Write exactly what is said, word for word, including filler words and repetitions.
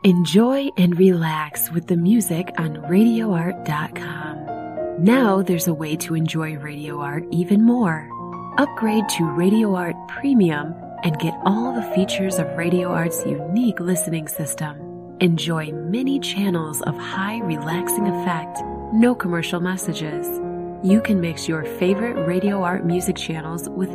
Enjoy and relax with the music on radio art dot com. Now there's a way to enjoy Radio Art even more. Upgrade to Radio Art Premium and get all the features of Radio Art's unique listening system. Enjoy many channels of high relaxing effect, no commercial messages. You can mix your favorite Radio Art music channels with